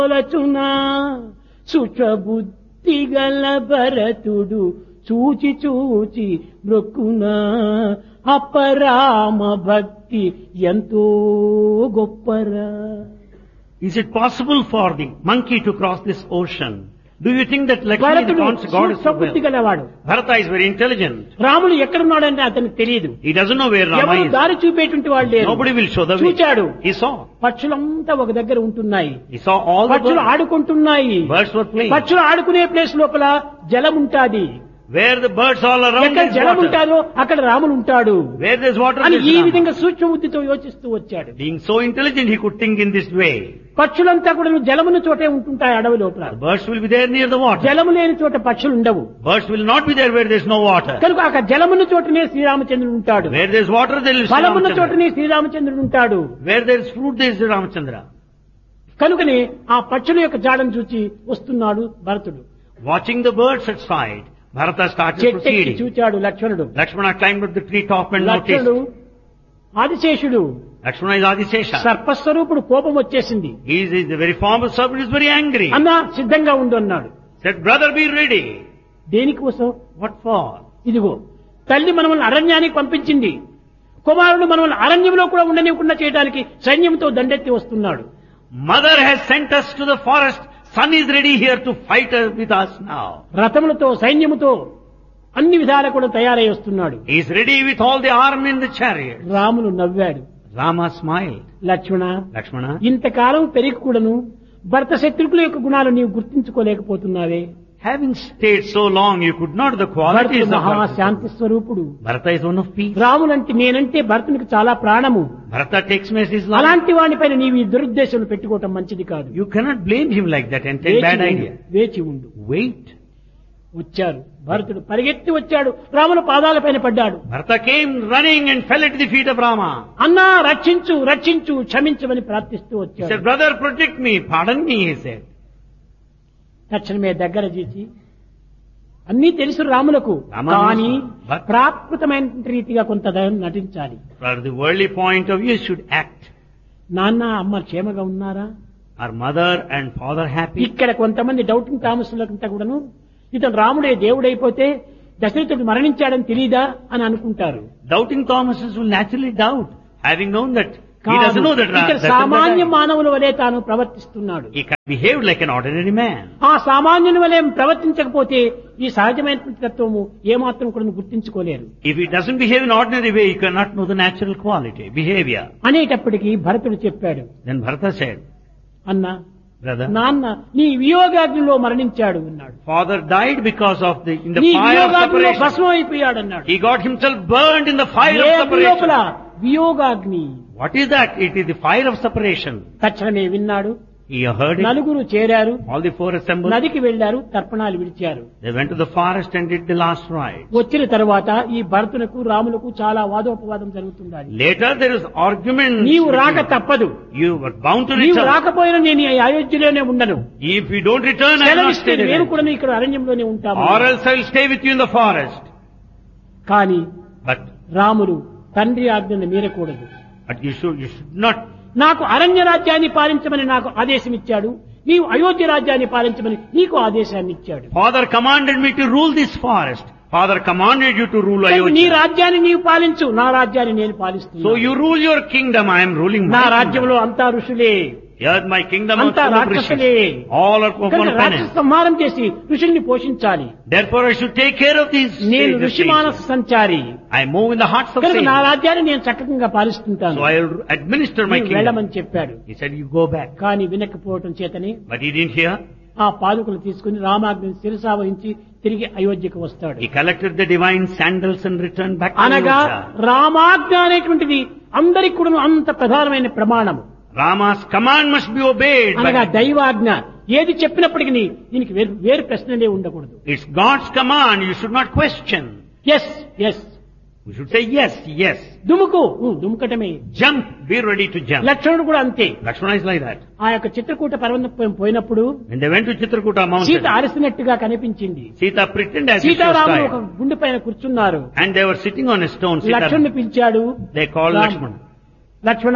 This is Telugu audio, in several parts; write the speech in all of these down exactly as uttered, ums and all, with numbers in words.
తొలచునా సుచబుద్ధి గల భరతుడు చూచి చూచి మృక్కునా అపరామ భక్తి ఎంతో గొప్పరా. Is it possible for the monkey to cross this ocean? Do you think that Lakshmi, the goddess, God is so well? గలవాడు. Bharata is very intelligent. రాముడు ఎక్కడున్నాడంటే అతనికి తెలియదు. He doesn't know where Rama ఎవరు is. దారి చూపేటువంటి వాళ్ళు లేరు. Nobody will show the way. చూచాడు. He saw. పక్షులంతా ఒక దగ్గర ఉంటున్నాయి. He saw all the పక్షులు birds. ఆడుకుంటున్నాయి. Birds were playing. పక్షులు ఆడుకునే ప్లేస్ లోపల జలం ఉంటాది. Where the birds all around ఎక్కడ is జలం water. ఉంటాడో అక్కడ రాముడు ఉంటాడు Where there's water అని there's ఈ Rama. విధంగా సూక్ష్మ బుద్ధితో యోచిస్తూ వచ్చాడు. Being so intelligent, he could think in this way. పక్షులంతా కూడా జలమున చోటే ఉంటుంటాయి అడవి లోపల. The birds will be there near the water. జలము లేని చోట పక్షులు ఉండవు. Birds will not be there where there's no water. కనుక అక్కడ జలమున్న చోటనే శ్రీరామచంద్రుడు ఉంటాడు. Where there's water, there will be ఫలమున్న Ramachandra. చోటనే శ్రీరామచంద్రుడు ఉంటాడు. Where there's fruit, there is Ramachandra. కనుకనే ఆ పక్షుల యొక్క జాడను చూచి వస్తున్నాడు భరతుడు. Watching the birds at sight, Bharata started చెట్టెక్కి proceeding. చూచాడు లక్ష్మణుడు. Lakshmana climbed up the tree top and లక్ష్మణుడు noticed. ఆదిశేషుడు Lakshmana is Adisesha. సర్పస్వరూపుడు కోపం వచ్చేసింది. He is, is the very form of serpent, is very angry. అన్నా సిద్ధంగా ఉండు అన్నాడు. Said, brother, be ready. దేనికోసం? What for? ఇదిగో తల్లి మనల్ని అరణ్యానికి పంపించింది. కుమారుడు మనల్ని అరణ్యంలో కూడా ఉండనివ్వకుండా చేయడానికి సైన్యంతో దండెత్తి వస్తున్నాడు. Mother has sent us to the forest. Son is ready here to fight with us now. రథములతో సైన్యముతో అన్ని విధాలా కూడా తయారై వస్తున్నాడు. He is ready with all the army in the chariot. Ramulu నవ్వాడు. Rama smiled. లక్ష్మణ, Lakshmana, ఇంతకాలం పెరిగి కూడాను భర్త శత్రుకుల యొక్క గుణాలు నీవు గుర్తించుకోలేకపోతున్నావే. having stayed so long, you could not the qualities భరతుడు of మహా Bharata. శాంతి స్వరూపుడు. Bharata is one of peace. రాములంటే నేనంటే భరతునికి చాలా ప్రాణము. Bharata takes me as his life. అలాంటి వాడిపైన నీవు ఈ దురుద్దేశం పెట్టుకోవటం మంచిది కాదు. You cannot blame him like that and take వేచి bad ఉండు, idea. వేచి ఉండు. Wait. వచ్చారు. భరతుడు పరిగెత్తి వచ్చాడు. రాముల పాదాలపైన పడ్డాడు. Bharata came running and fell at the feet of Rama. అన్నా రక్షించు రక్షించు క్షమించమని ప్రార్థిస్తూ He వచ్చాడు. said, brother, protect me, pardon me, he said. తక్షణమే దగ్గర చేసి అన్నీ తెలుసు రాములకు, రామ కానీ but- ప్రాకృతమైన రీతిగా కొంత నటించాలి. For the worldly point of view, you should act. నాన్న అమ్మ క్షేమగా ఉన్నారా? Are mother and father happy? ఇక్కడ కొంతమంది డౌటింగ్ థామస్లంతా కూడాను ఇతను రాముడే దేవుడైపోతే దశరథుడు మరణించాడని తెలీదా అని అనుకుంటారు. Doubting Thomases will naturally doubt, having known that he కాదు. doesn't know that ఇక్కడ Ra- సామాన్య that మానవుల వలె తాను ప్రవర్తిస్తున్నాడు. he can behave like an ordinary man. ఆ సామాన్యుని వలె ప్రవర్తించకపోతే ఈ సహజమైనటువంటి తత్వము ఏమాత్రం కూడా గుర్తించుకోలేరు. If he doesn't behave in ordinary way, you cannot know the natural quality, behavior. అనేటప్పటికీ భరతుడు చెప్పాడు, Then Bharata said, అన్నా brother, నాన్న నీ వియోగాగ్నిలో మరణించాడు అన్నాడు. father died because of the, in the నీ fire of వియోగాగ్నిలో separation. భస్మం అయిపోయాడు అన్నాడు. He got himself burned in the fire A of అగ్ని లోపల? separation. వియోగాగ్ని. What is that? It is the fire of separation. తక్షణమే విన్నాడు. He heard it. నలుగురు చేరారు. All the four assembled. నదికి వెళ్లారు. తర్పణాలు విడిచారు. They went to the forest and did the last rite. వచ్చిన తర్వాత ఈ భరతునకు రాములకు చాలా వాదోపవాదం జరుగుతుంది. Later there is argument. నీవు రాక తప్పదు. You were bound to నీవు return. రాకపోయినా నేను ఈ అయోధ్యలోనే ఉండను. If you don't return, I will not సెలవిస్తే stay నేను there. కూడా ఇక్కడ అరణ్యంలోనే ఉంటాము. Or else I will stay with you in the forest. కానీ But, రాములు తండ్రి ఆజ్ఞను మీరకూడదు. but you should, you should not. నాకు అరణ్య రాజ్యాన్ని పాలించమని నాకు ఆదేశం ఇచ్చాడు. నీవు అయోధ్య రాజ్యాన్ని పాలించమని నీకు ఆదేశాన్ని ఇచ్చాడు. Father commanded me to rule this forest. Father commanded you to rule నీ Ayodhya. రాజ్యాన్ని నీవు పాలించు, నా రాజ్యాన్ని నేను పాలిస్తున్నాను. So you rule your kingdom, I am ruling నా my రాజ్యంలో kingdom. అంతా ఋషులే, Here my kingdom of అంతా రాక్షసులే. all are కనుక upon రాక్షస penance. సంహారం చేసి ఋషుల్ని పోషించాలి. Therefore I should take care of these. నేను sages. ఋషి మానస సంచారి I move in the hearts of కనుక నా sages. రాజ్యాన్ని నేను చక్కగా పాలిస్తుంటాను. So I will administer my నీవు kingdom. వెళ్ళమని చెప్పాడు. He said, you go back. కానీ వినకపోవటం చేతని But he didn't hear. ఆ పాదుకలు తీసుకుని రామాజ్ఞని శిరసా వహించి తిరిగి అయోధ్యకు వస్తాడు. He collected the divine sandals and returned back to అనగా Ayodhya. రామాజ్ఞ అనేటువంటిది అందరికి కూడా అంత ప్రధానమైన ప్రమాణము. Rama's command must be obeyed. అనగా By, దైవాజ్ఞ ఏది చెప్పినప్పటికీ దీనికి వేరు వేరు ప్రశ్నలే ఉండకూడదు. it's God's command. You should not question. Yes yes We should say yes, yes. దుముకు ఊ, దుముకటమే. Jump. Be ready to jump. లక్ష్మణుడు కూడా అంతే. Lakshmana is like that. ఆ యొక్క చిత్రకూట పర్వతం పోయినప్పుడు When they went to Chitrakuta mountain, Sita అరసినట్టుగా కనిపించింది. Sita pretended as if she was సీతారాములు ఒక tired. గుండె పైన కూర్చున్నారు. And they were sitting on a stone. Sita, లక్ష్మణుని పిలిచాడు. they called Ram. Lakshmana. Lakshmana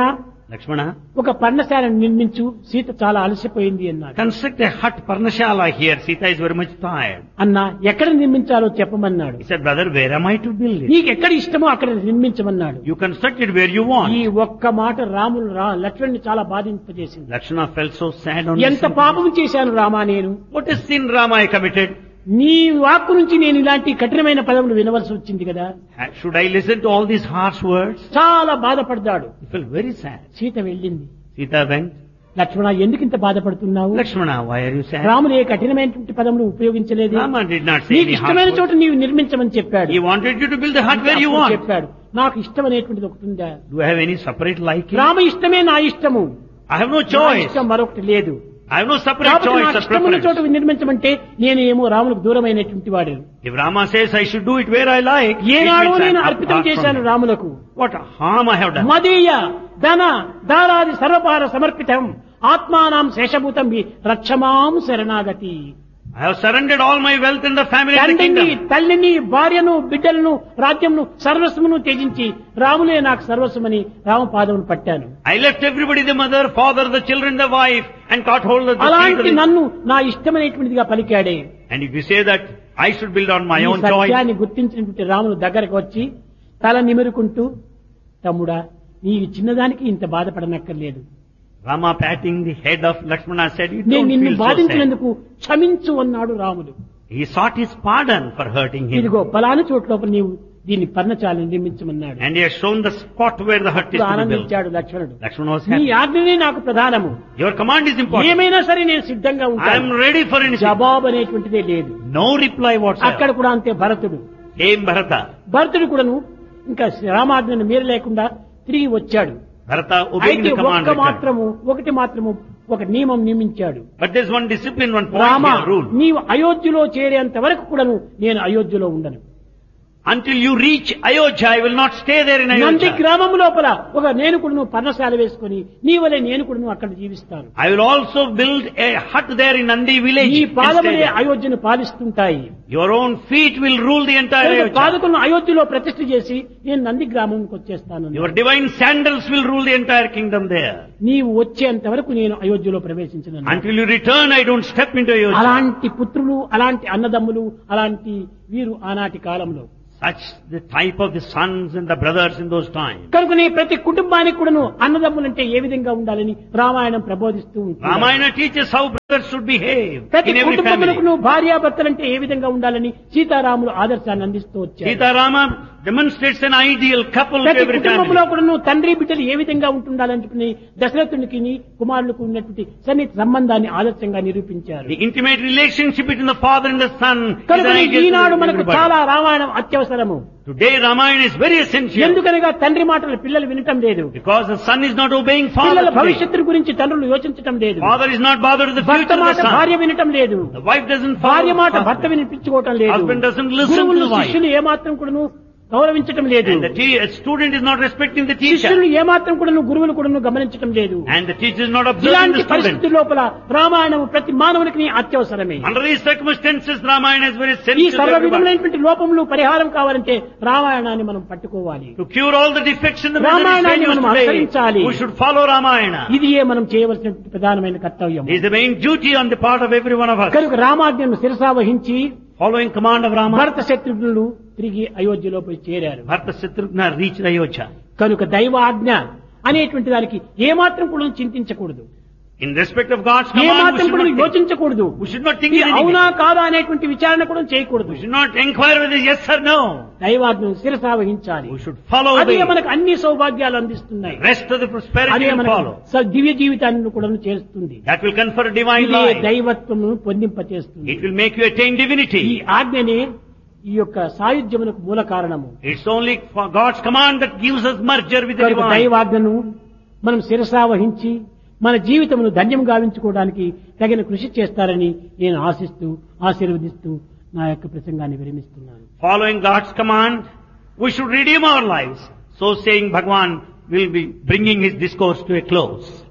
Lakshmana, ఒక పర్ణశాలను నిర్మించు, సీత చాలా అలసిపోయింది అన్నాడు. construct a hut Parnashala here. Sita is very much tired. అన్నా ఎక్కడ నిర్మించాలో చెప్పమన్నాడు. He said, brother, where am I to build it? నీకు ఎక్కడ ఇష్టమో అక్కడ నిర్మించమన్నాడు. You construct it where you want. ఈ ఒక్క మాట రాములు రా లక్ష్మణుని చాలా బాధింపజేసింది. Lakshmana felt so sad on ఎంత listening. పాపం చేశాను రామా నేను. What is sin, Rama, I committed? నీ వాక్కు నుంచి నేను ఇలాంటి కఠినమైన పదములు వినవలసి వచ్చింది కదా. Should I listen to all these harsh words? చాలా బాధపడ్డాడు. He felt very sad. Sita వెళ్ళింది. Sita went. లక్ష్మణ ఎందుకు ఇంత బాధపడుతున్నావు? Lakshmana, why are you sad? Ramulu ఏ కఠినమైనటువంటి పదములు ఉపయోగించలేదు. Rama did not say నీకు any ఇష్టమైన harsh చోట words. నీవు నిర్మించమని చెప్పాడు. He wanted you to build the hut where you అప్పుడు want. చెప్పాడు నాకు ఇష్టమనేటువంటిది ఒకటి ఉందా? Do I have any separate liking? Rama ఇష్టమే నా ఇష్టము. I have no నా choice. ఇష్టం మరొకటి లేదు. I have no separate కాబట్టి choice నాకు or ఇష్టమైన చోట preference. నిర్మించమంటే నేను ఏమో రాములకు దూరమైనటువంటి వాడు. If Rama says I should do it where I like, it ఏనాడో means నేను I'm అర్పితం apart చేశాను from him. రాములకు. What harm I have done? మదీయ ధన దారాది సర్వపార సమర్పితం ఆత్మానాం శేషభూతం హి రక్షమాం శరణాగతి. I have surrendered all my wealth in the family of the తండ్రిని kingdom. తల్లిని భార్యను బిడ్డలను రాజ్యంను సర్వస్వమును త్యజించి రాములే నాకు సర్వస్వమని రామపాదమును పట్టాను. I left everybody, the mother, father, the children, the wife, and caught hold of the feet of అలాంటి the... నన్ను నా ఇష్టమైనటువంటిదిగా పలికాడే. And if you say that I should build on my ఈ own choice, సత్యాన్ని గుర్తించినటువంటి రాములు దగ్గరకు వచ్చి తల నిమురుకుంటూ తమ్ముడా నీవు చిన్నదానికి ఇంత బాధపడనక్కర్లేదు. Rama patting the head of Lakshmana said, you నేను don't నిన్ను feel so sad. బాధించినందుకు క్షమించు అన్నాడు రాముడు. He sought his pardon for hurting him. ఇదిగో పలానా చోటు లోపల నీవు దీన్ని పర్ణశాలను నిర్మించమన్నాడు. And he has shown the spot where the hut is to be built. ఆనందించాడు లక్ష్మణుడు. Lakshmana was నీ happy. ఆజ్ఞనే నాకు ప్రధానము. Your command is important. ఏమైనా సరే నేను సిద్ధంగా I am ఉంటాను. ready for anything. జవాబు అనేటువంటిదే లేదు. No reply whatsoever. అక్కడ కూడా అంతే భరతుడు. Came Bharata. భరతుడు కూడాను ఇంకా రామాజ్ఞను మీర లేకుండా తిరిగి వచ్చాడు. Bharata obeying అయితే the command. ఒక్క returned. మాత్రము ఒకటి మాత్రము ఒక నియమం నియమించాడు. But there's one discipline, one point Rama here, rule. నీవు అయోధ్యలో చేరేంత వరకు కూడాను నేను అయోధ్యలో ఉండను. Until you reach Ayodhya, I will not stay there in Nandi Ayodhya. గ్రామం లోపల ఒక నేను కూడా పర్ణశాల వేసుకుని నీ వలె నేను కూడా అక్కడ జీవిస్తాను. I will also build a hut there in Nandi village. ఈ and stay పాదములే there. అయోధ్యను పాలిస్తుంటాయి. Your own feet will rule the entire కనుక Ayodhya. పాదకులను అయోధ్యలో ప్రతిష్ఠ చేసి నేను నంది గ్రామంకి వచ్చేస్తాను. Your divine sandals will rule the entire kingdom there. నీవు వచ్చేంత వరకు నేను అయోధ్యలో ప్రవేశించను. Until you return, I don't step into Ayodhya. అలాంటి పుత్రులు అలాంటి అన్నదమ్ములు అలాంటి వీరు ఆనాటి కాలంలో. Such the type of the sons and the brothers in those times. కనుకనే ప్రతి కుటుంబానికి కూడాను అన్నదమ్ములంటే ఏ విధంగా ఉండాలని రామాయణం ప్రబోధిస్తూ ఉంటుంది. Ramayana teaches how brothers should behave ప్రతి in every కుటుంబములకు family. భార్యాభర్తలంటే ఏ విధంగా ఉండాలని సీతారాములు ఆదర్శాన్ని అందిస్తూ వచ్చారు. Sita Rama demonstrates an ideal couple to ప్రతి every కుటుంబంలో family. కూడాను తండ్రి బిడ్డలు ఏ విధంగా ఉంటుండాలని చెప్పి దశరథునికి కుమారులకు ఉన్నటువంటి సన్నిహిత సంబంధాన్ని ఆదర్శంగా నిరూపించారు. The intimate relationship between the father and the son is an కనుక ideal to ఈనాడు మనకు everybody. చాలా Ramayanam అత్యవసరము. Today Ramayana is very essential ఎందుకనగా తండ్రి మాటలు పిల్లలు వినటం లేదు. because the son is not obeying పిల్లల father today. భవిష్యత్తు గురించి తండ్రులు యోచించటం లేదు. Father is not bothered with the భర్త future of మాట the son. భార్య వినటం లేదు. The wife doesn't భార్య follow మాట husband. భర్త వినిపించుకోవటం లేదు. Husband doesn't listen to గురువులు the wife. శిష్యులు ఏమాత్రం కూడాను గౌరవించటం లేదు. And the te- a student is not respecting the teacher. శిష్యులు ఏమాత్రం కూడాను గురువులు కూడాను గమనించటం లేదు. And the teacher is not observing ఇలాంటి the student. పరిస్థితి లోపల రామాయణం ప్రతి మానవునికి అత్యవసరమే. Under these circumstances, Ramayana is very ఈ essential to సర్వ everybody. విధములైనటువంటి లోపములు పరిహారం కావాలంటే రామాయణాన్ని మనం పట్టుకోవాలి. To cure all the defects in the రామాయణాన్ని ministry మనం today, అనుసరించాలి. we should follow Ramayana. ఇది ఏ మనం చేయవలసిన ప్రధానమైన కర్తవ్యం. It is the main duty on the part of every one of us. కనుక రామాజ్ఞను శిరసావహించి Following command of Rama, భరత శత్రుఘ్నులు తిరిగి అయోధ్యలో పోయి చేరారు. Bharata Shatrugna reached Ayodhya. కనుక దైవ ఆజ్ఞ అనేటువంటి దానికి ఏమాత్రం కూడా చింతించకూడదు. In respect of God's command, we ఏమాత్రం should కూడా not think, యోచించకూడదు. we should not think ఇది anything. అవునా కాదా అనేటువంటి విచారణ కూడా చేయకూడదు. We should not inquire whether yes or no. దైవాజ్ఞను శిరసావహించాలి. We should follow అదే the మనకు అన్ని సౌభాగ్యాలు అందిస్తున్నాయి. rest of the prosperity అదే will మనకు follow. స- దివ్య జీవితాన్ని కూడా చేస్తుంది. That will confer divine ఇదే life. దైవత్వము పొందింపచేస్తుంది. It will make you attain ఈ divinity. ఆజ్ఞనే ఈ యొక్క సాయుధ్యమునకు మూల కారణము. It's only for God's command that gives us merger with the కనుక divine. దైవాజ్ఞను మనం శిరసావహించి మన జీవితమును ధన్యం గావించుకోవడానికి తగిన కృషి చేస్తారని నేను ఆశిస్తూ ఆశీర్వదిస్తూ నా యొక్క ప్రసంగాన్ని విరమిస్తున్నాను. Following God's command, we should redeem our lives. So saying, Bhagwan will be bringing his discourse to a close.